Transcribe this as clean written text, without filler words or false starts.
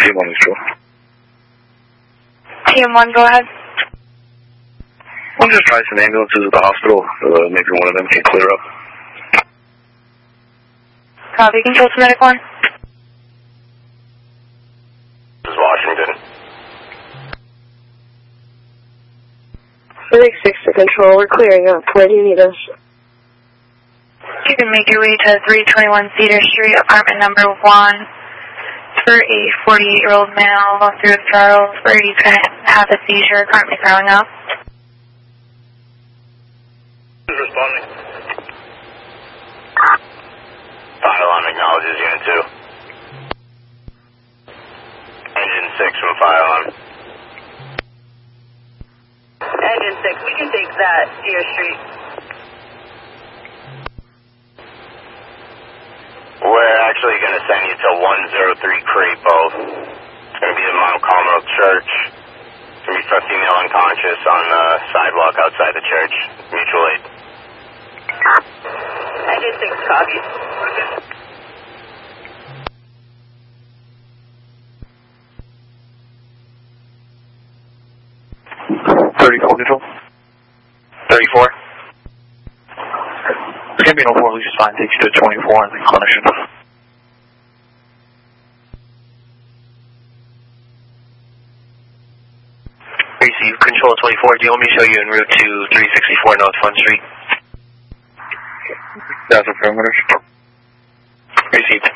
TM1 Neutral. TM1, go ahead. We'll just try some ambulances at the hospital. Maybe one of them can clear up. Copy, control to medic 1. This is Washington. Medic 6 to control, we're clearing up. Where do you need us? You can make your way to 321 Cedar Street, apartment number 1, for a 48-year-old male going through withdrawals where he's going to have a seizure, currently throwing up. Who's responding? Pylon acknowledges Unit 2. Engine 6 from Pylon. Engine 6, we can take that, Cedar Street. We're actually going to send you to 103 Crapo. It's going to be the Mount Carmel Church. It's going to be for a female unconscious on the sidewalk outside the church. Mutual aid. Engine 6, copy. 34 control. 34? It's going to be an 04, Lucius fine. Takes you to 24 and the clinician. Receive control 24. Do you want me to show you en route to 364 North Front Street? That's a perimeter. Received.